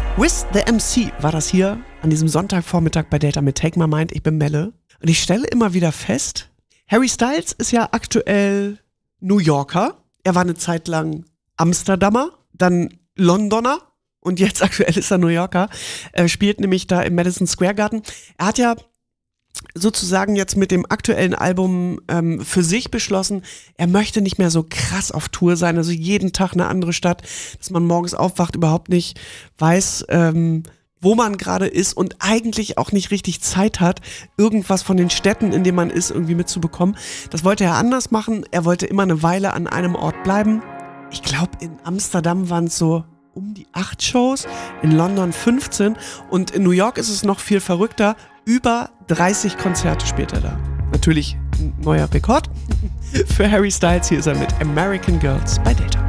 With the MC war das hier an diesem Sonntagvormittag bei Data mit Take My Mind. Ich bin Melle und ich stelle immer wieder fest, Harry Styles ist ja aktuell New Yorker. Er war eine Zeit lang Amsterdamer, dann Londoner und jetzt aktuell ist er New Yorker. Er spielt nämlich da im Madison Square Garden. Er hat ja sozusagen jetzt mit dem aktuellen Album für sich beschlossen, er möchte nicht mehr so krass auf Tour sein, also jeden Tag eine andere Stadt, dass man morgens aufwacht, überhaupt nicht weiß, wo man gerade ist und eigentlich auch nicht richtig Zeit hat, irgendwas von den Städten, in denen man ist, irgendwie mitzubekommen. Das wollte er anders machen, er wollte immer eine Weile an einem Ort bleiben. Ich glaube, in Amsterdam waren es so um die 8 Shows, in London 15 und in New York ist es noch viel verrückter. Über 30 Konzerte spielt er da. Natürlich ein neuer Rekord für Harry Styles. Hier ist er mit American Girls bei Data.